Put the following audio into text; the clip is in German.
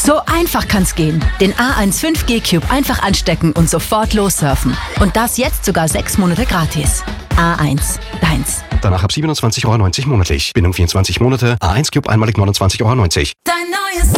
So einfach kann's gehen. Den A1 5G Cube einfach anstecken und sofort lossurfen. Und das jetzt sogar 6 Monate gratis. A1, deins. Danach ab 27,90 € monatlich. Bindung 24 Monate. A1 Cube einmalig 29,90 €. Dein neues